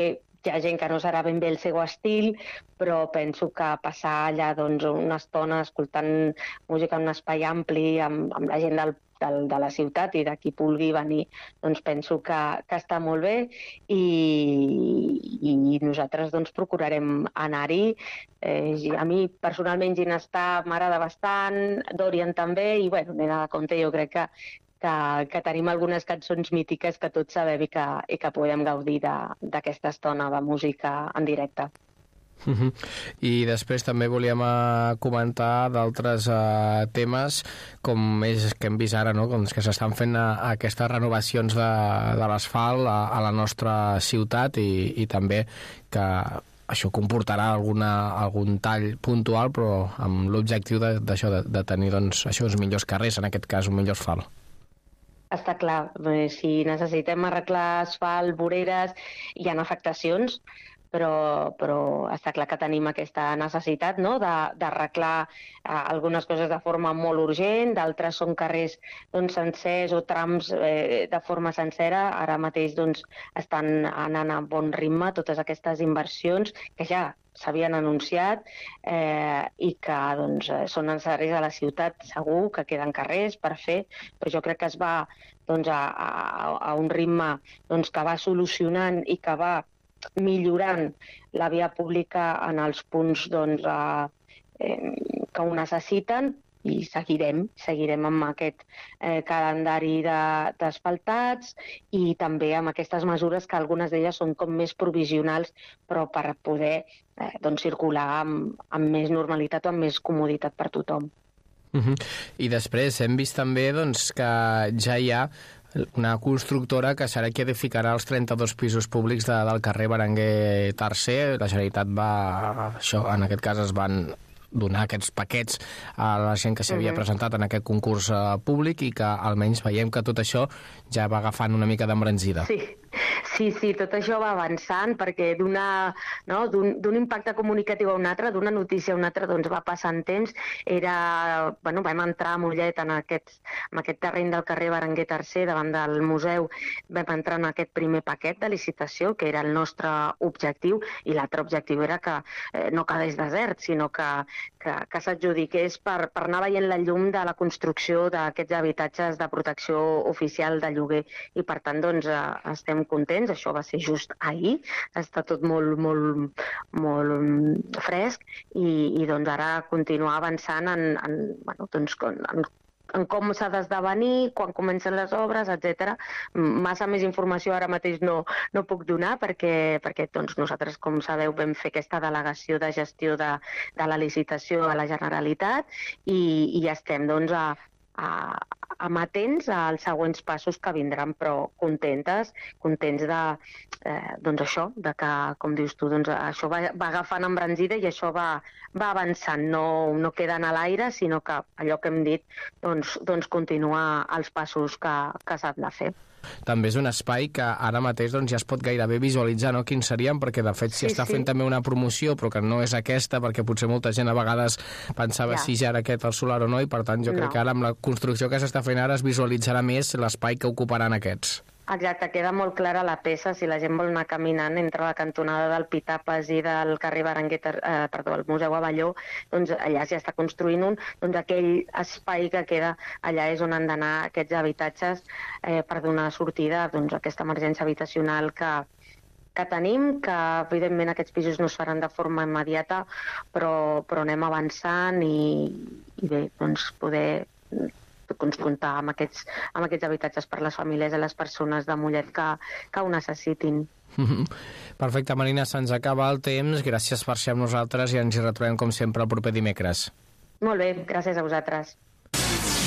hi ha gent que no serà ben bé el seu estil, però penso que passar allà doncs, una estona escoltant música en un espai ampli amb la gent de la ciutat i de qui vulgui venir, doncs penso que està molt bé i nosaltres doncs, procurarem anar-hi. A mi personalment Ginestar m'agrada bastant, Dorian també, i bueno, Nena de Conte jo crec que tenim algunes cançons mítiques que tots sabem i que podem gaudir d'aquesta estona de música en directe. I després també volíem comentar d'altres temes com és que hem vist ara, no? Com que s'estan fent aquestes renovacions de l'asfalt a la nostra ciutat i també que això comportarà algun tall puntual, però amb l'objectiu de tenir doncs, això, uns millors carrers, en aquest cas un millor asfalt. Està clar, si necessitem arreglar asfalt, voreres, hi ha afectacions, però està clar que tenim aquesta necessitat, no?, d'arreglar algunes coses de forma molt urgent, d'altres són carrers doncs, sencers o trams de forma sencera. Ara mateix doncs, estan anant a bon ritme totes aquestes inversions que ja s'havien anunciat i que doncs, són necessaris a la ciutat. Segur que queden carrers per fer, però jo crec que es va doncs, a un ritme doncs, que va solucionant i que va millorant la via pública en els punts doncs, que ho necessiten, i seguirem amb aquest calendari d'asfaltats i també amb aquestes mesures que algunes d'elles són com més provisionals, però per poder doncs, circular amb més normalitat o amb més comoditat per tothom. I després hem vist també doncs, que ja hi ha una constructora que serà qui edificarà els 32 pisos públics del carrer Berenguer III. La Generalitat en aquest cas es van donar aquests paquets a la gent que s'havia presentat en aquest concurs públic i que almenys veiem que tot això ja va agafant una mica d'embranzida. Sí, tot això va avançant perquè d'un impacte comunicatiu a un altre, d'una notícia a una altra, doncs va passant temps. Vam entrar a Mollet en aquest terreny del carrer Berenguer III davant del museu, vam entrar en aquest primer paquet de licitació, que era el nostre objectiu, i l'altre objectiu era que no quedés desert, sinó que s'adjudiqués per anar veient la llum de la construcció d'aquests habitatges de protecció oficial de lloguer. I per tant, doncs, estem contents. Això va ser just ahir, està tot molt, molt, molt fresc i doncs ara continuar avançant en com s'ha d'esdevenir, quan comencen les obres, etc. Massa més informació ara mateix no puc donar perquè doncs, nosaltres, com sabeu, vam fer aquesta delegació de gestió de la licitació a la Generalitat i estem doncs, amatents als següents passos que vindran, però contents de que, com dius tu, doncs, això va agafant embranzida i això va avançant, no queda a l'aire, sinó que allò que hem dit doncs continua els passos que s'han de fer. També és un espai que ara mateix doncs, ja es pot gairebé visualitzar, no?, quins serien, perquè de fet s'hi està fent també una promoció, però que no és aquesta, perquè potser molta gent a vegades pensava si ja era aquest el solar o no, i per tant jo crec que ara amb la construcció que s'està fent ara es visualitzarà més l'espai que ocuparan aquests. Exacte, queda molt clara la peça. Si la gent vol anar caminant entre la cantonada del Pitapes i del carrer el Museu Avelló, doncs allà s'hi està construint doncs aquell espai que queda allà és on han d'anar aquests habitatges per donar sortida doncs, a aquesta emergència habitacional que tenim, que evidentment aquests pisos no es faran de forma immediata, però anem avançant i bé, doncs poder comptar amb aquests habitatges per les famílies i les persones de Mollet que ho necessitin. Perfecte, Marina, se'ns acaba el temps. Gràcies per ser amb nosaltres i ens hi retrobem com sempre el proper dimecres. Molt bé, gràcies a vosaltres.